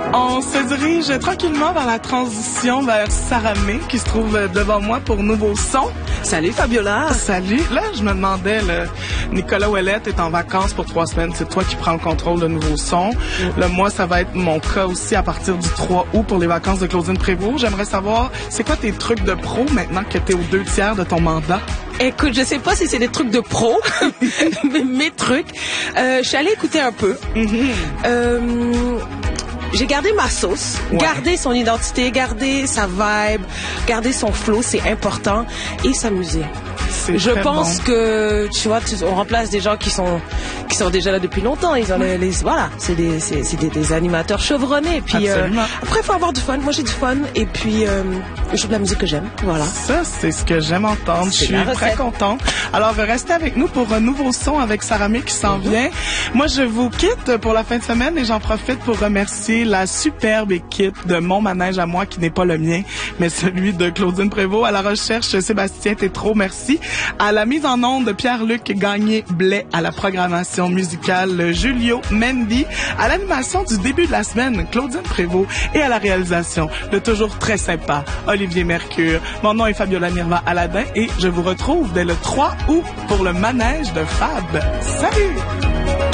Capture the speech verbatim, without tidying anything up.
On se dirige tranquillement vers la transition vers Saramé qui se trouve devant moi pour Nouveau Son. Salut Fabiola. Salut. Là, je me demandais, le Nicolas Ouellette est en vacances pour trois semaines. C'est toi qui prends le contrôle de Nouveau Son. Mm-hmm. Là, moi, ça va être mon cas aussi à partir du trois août pour les vacances de Claudine Prévost. J'aimerais savoir, c'est quoi tes trucs de pro maintenant que t'es aux deux tiers de ton mandat? Écoute, je sais pas si c'est des trucs de pro, mais mes trucs. Euh, je suis allée écouter un peu. Mm-hmm. Euh... J'ai gardé ma sauce, ouais. Garder son identité, garder sa vibe, garder son flow, c'est important, et s'amuser. C'est Je pense bon. que, tu vois, tu, on remplace des gens qui sont qui sont déjà là depuis longtemps. Ils ont les, les voilà, c'est des c'est, c'est des, des animateurs chevronnés. Puis euh, après, il faut avoir du fun. Moi, j'ai du fun, et puis euh, je joue de la musique que j'aime. Voilà. Ça, c'est ce que j'aime entendre. C'est je suis très contente. Alors, restez avec nous pour un nouveau son avec Saramé qui s'en mm-hmm. vient. Moi, je vous quitte pour la fin de semaine et j'en profite pour remercier la superbe équipe de mon manège à moi, qui n'est pas le mien, mais celui de Claudine Prévost. À la recherche, Sébastien Tétrault, merci. À la mise en onde de Pierre-Luc Gagné-Blais, à la programmation musicale Julio Mendy, à l'animation du début de la semaine Claudine Prévost et à la réalisation le toujours très sympa Olivier Mercure. Mon nom est Fabiola Nirva Aladin et je vous retrouve dès le trois août pour le manège de Fab. Salut!